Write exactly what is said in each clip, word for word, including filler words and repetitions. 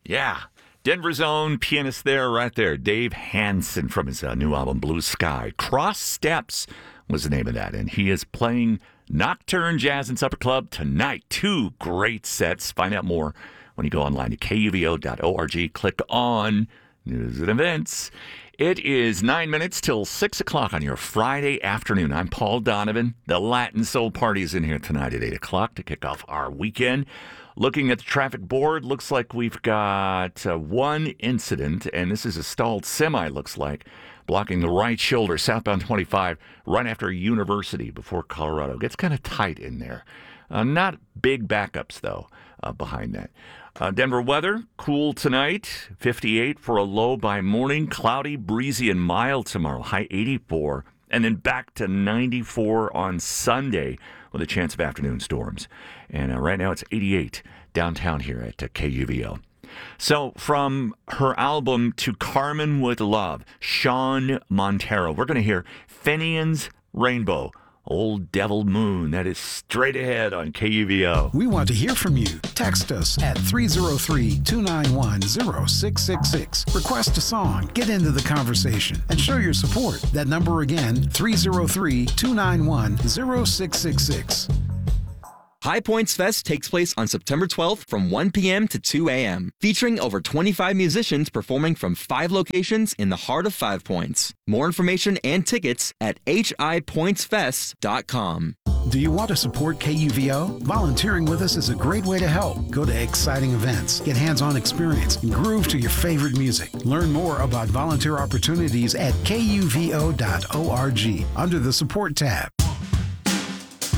Yeah. Denver's own pianist there, right there. Dave Hansen from his uh, new album, Blue Sky. Cross Steps was the name of that. And he is playing Nocturne Jazz and Supper Club tonight. Two great sets. Find out more when you go online to K U V O dot org. Click on News and Events. It is nine minutes till six o'clock on your Friday afternoon. I'm Paul Donovan. The Latin Soul Party is in here tonight at eight o'clock to kick off our weekend. Looking at the traffic board, looks like we've got uh, one incident, and this is a stalled semi, looks like, blocking the right shoulder, southbound twenty-five, right after University before Colorado. Gets kind of tight in there. Uh, not big backups, though, uh, behind that. Uh, Denver weather, cool tonight, fifty-eight for a low by morning, cloudy, breezy, and mild tomorrow, high eighty-four, and then back to ninety-four on Sunday with a chance of afternoon storms. And uh, right now it's eighty-eight downtown here at uh, K U V O. So from her album To Carmen with Love, Sean Montero, we're going to hear Fenian's Rainbow. Old Devil Moon. That is straight ahead on K U V O. We want to hear from you. Text us at three oh three, two nine one, oh six six six. Request a song, get into the conversation, and show your support. That number again, three oh three, two nine one, oh six six six. High Points Fest takes place on September twelfth from one p.m. to two a.m., featuring over twenty-five musicians performing from five locations in the heart of Five Points. More information and tickets at h i points fest dot com. Do you want to support K U V O? Volunteering with us is a great way to help. Go to exciting events, get hands-on experience, and groove to your favorite music. Learn more about volunteer opportunities at K U V O dot org under the Support tab.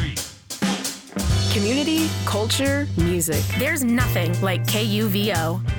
Community, culture, music. There's nothing like K U V O.